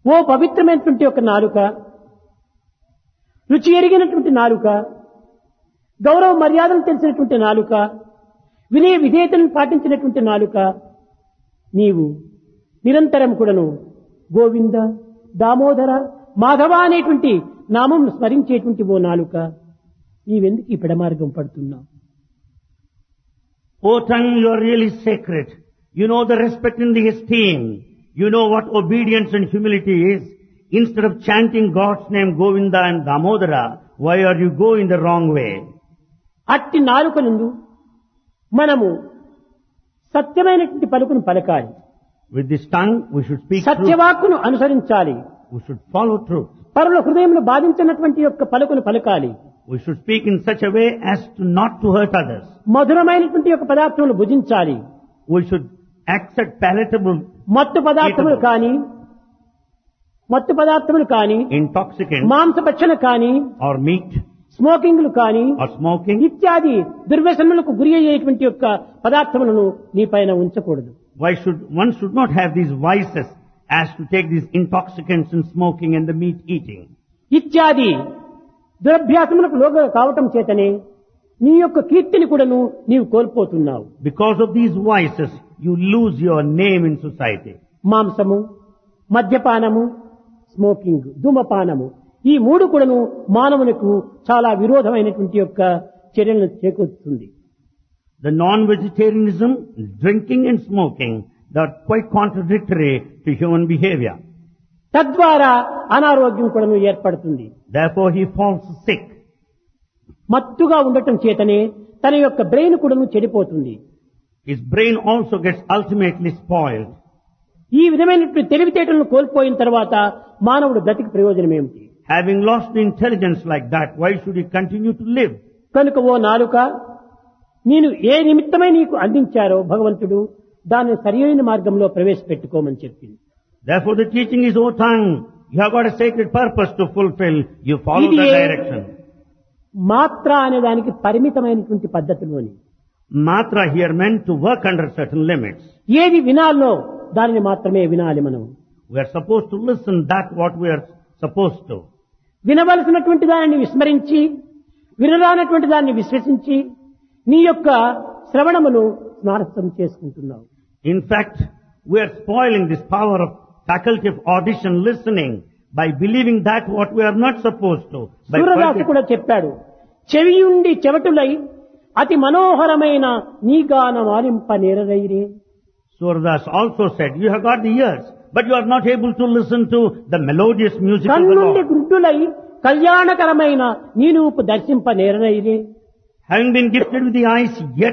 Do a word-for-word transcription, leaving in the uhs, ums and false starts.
ఓ పవిత్రమైనటువంటి ఒక నాలుక, రుచి ఎరిగినటువంటి నాలుక, గౌరవ మర్యాదలు తెలిసినటువంటి నాలుక, వినయ విధేయతలను పాటించినటువంటి నాలుక, నీవు నిరంతరం కూడాను గోవింద, దామోదర, మాధవ అనేటువంటి నామం స్మరించేటువంటి ఓ నాలుక, నీవెందుకు ఈ పెడమార్గం పడుతున్నావు? O tongue, you are really sacred. You know the respect and the esteem. You know what obedience and humility is. Instead of chanting God's name Govinda and Damodara, why are you going the wrong way? అట్టి నాలుక నుండి మనము సత్యమైనటువంటి పలుకును పలకాలి. With this tongue, we should speak truth. సత్యవాక్కును అనుసరించాలి. We should follow truth. పరుల హృదయంలో బాధించినటువంటి యొక్క పలుకును పలకాలి. We should speak in such a way as to not to hurt others. మధురమైనటువంటి యొక్క పదార్థములు భుజించాలి. We should accept palatable, మత్తు పదార్థములు eatable, కానీ మత్తు పదార్థములు కానీ intoxicant మాంసభక్షణ కానీ or meat స్మోకింగ్లు కానీ or smoking. ఇత్యాది దుర్వ్యసనములకు గురి అయ్యేటువంటి యొక్క పదార్థములను నీ పైన ఉంచకూడదు. Why should one should not have these vices as to take these intoxicants and smoking and the meat eating? ఇత్యాది దురభ్యాసములకు లోగా కావటం చేతనే నీ యొక్క కీర్తిని కూడాను నీవు కోల్పోతున్నావు. Because of these vices, you lose your name in society. మాంసము, మద్యపానము, స్మోకింగ్, ధూమపానము, ఈ మూడు కూడాను మానవునికి చాలా విరోధమైనటువంటి యొక్క చర్యలను చేకూరుతుంది. The non-vegetarianism, drinking and smoking, they are quite contradictory to human behavior. తద్వారా అనారోగ్యం కూడాను ఏర్పడుతుంది. Therefore he falls sick. మత్తుగా ఉండటం చేతనే తన యొక్క బ్రెయిన్ కూడాను చెడిపోతుంది. His brain also gets ultimately spoiled. ఈ విధమైనటువంటి తెలివితేటలను కోల్పోయిన తర్వాత మానవుడు బ్రతికి ప్రయోజనం ఏమిటి? Having lost the intelligence like that, why should he continue to live? కనుక ఓ నాలుక, నేను ఏ నిమిత్తమై నీకు అందించారో భగవంతుడు దాన్ని సరియైన మార్గంలో ప్రవేశపెట్టుకోమని చెప్పింది. Therefore the teaching is, O tongue, you have got a sacred purpose to fulfill. You follow ఇది that direction. మాత్ర అనే దానికి పరిమితమైనటువంటి పద్ధతిలోని Matra here meant to work under certain limits. ఏది వినాలో దానిని మాత్రమే వినాలి. మనం We are supposed to listen that what we are supposed to. వినవలసినటువంటి దానిని విస్మరించి, వినరానటువంటి దాన్ని విశ్వసించి నీ యొక్క శ్రవణమును స్నారస్థం చేసుకుంటున్నావు. In fact, we are spoiling this power of faculty of audition listening by believing that what we are not supposed to. By Surdas quite- కూడా చెప్పాడు, చెవియుండి చెవటులై అతి మనోహరమైన నీ గానం ఆలింప నేరరైరే. Surdas also said, you have got the ears, but you are not able to listen to the melodious music of the కన్నుండి Lord. గుడ్డులై కళ్యాణకరమైన నీ రూపు దర్శింప నేరరైరే. Having been gifted with the eyes, yet